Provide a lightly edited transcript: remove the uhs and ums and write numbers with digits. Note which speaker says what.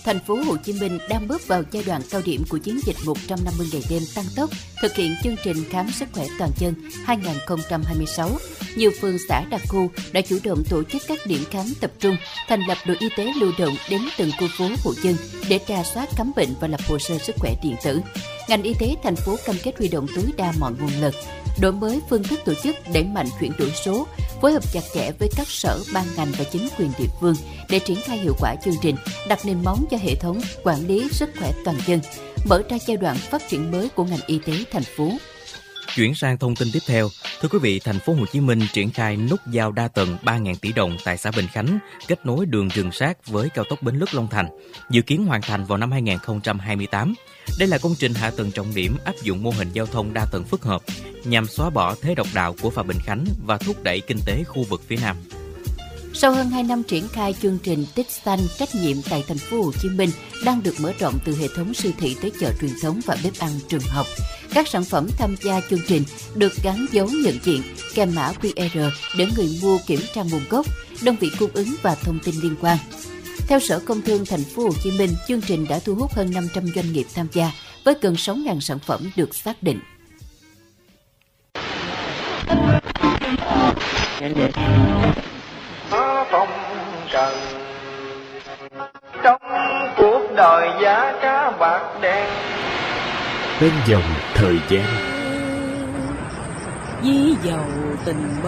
Speaker 1: Thành phố Hồ Chí Minh đang bước vào giai đoạn cao điểm của chiến dịch 150 ngày đêm tăng tốc thực hiện chương trình khám sức khỏe toàn dân 2026. Nhiều phường xã đặc khu đã chủ động tổ chức các điểm khám tập trung, thành lập đội y tế lưu động đến từng khu phố hộ dân để rà soát khám bệnh và lập hồ sơ sức khỏe điện tử. Ngành y tế thành phố cam kết huy động tối đa mọi nguồn lực, đổi mới phương thức tổ chức, đẩy mạnh chuyển đổi số, phối hợp chặt chẽ với các sở, ban ngành và chính quyền địa phương để triển khai hiệu quả chương trình, đặt nền móng cho hệ thống quản lý sức khỏe toàn dân, mở ra giai đoạn phát triển mới của ngành y tế thành phố.
Speaker 2: Chuyển sang thông tin tiếp theo, thưa quý vị, thành phố Hồ Chí Minh triển khai nút giao đa tầng 3.000 tỷ đồng tại xã Bình Khánh, kết nối đường Rừng Sát với cao tốc Bến Lức - Long Thành, dự kiến hoàn thành vào năm 2028. Đây là công trình hạ tầng trọng điểm áp dụng mô hình giao thông đa tầng phức hợp nhằm xóa bỏ thế độc đạo của phà Bình Khánh và thúc đẩy kinh tế khu vực phía Nam.
Speaker 1: Sau hơn 2 năm triển khai chương trình Tích Xanh trách nhiệm tại thành phố Hồ Chí Minh đang được mở rộng từ hệ thống siêu thị tới chợ truyền thống và bếp ăn trường học. Các sản phẩm tham gia chương trình được gắn dấu nhận diện, kèm mã QR để người mua kiểm tra nguồn gốc, đơn vị cung ứng và thông tin liên quan. Theo Sở Công Thương thành phố Hồ Chí Minh, chương trình đã thu hút hơn 500 doanh nghiệp tham gia với gần 6.000 sản phẩm được xác định.
Speaker 3: Phong trần trong cuộc đời giá cá bạc đen
Speaker 4: bên dòng thời gian
Speaker 5: ví dầu tình